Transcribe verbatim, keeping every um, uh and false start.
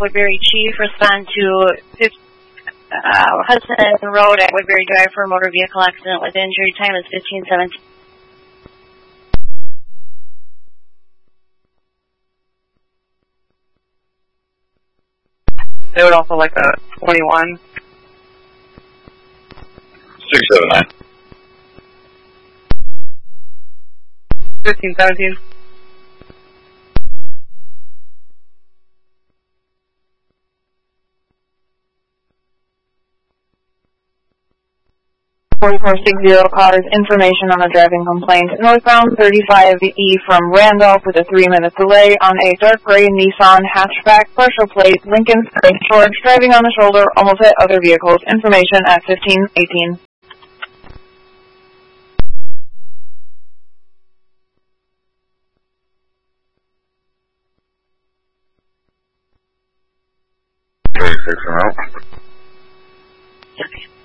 Woodbury Chief, respond to uh, Hudson Road at Woodbury Drive for a motor vehicle accident with injury. Time is fifteen seventeen. They would also like a twenty-one. six seven nine. fifteen seventeen. forty-four sixty cars, information on a driving complaint. Northbound thirty-five E from Randolph with a three-minute delay on a dark gray Nissan hatchback, partial plate, Lincoln Square George, driving on the shoulder, almost hit other vehicles. Information at fifteen eighteen. thirty-six and out. Okay.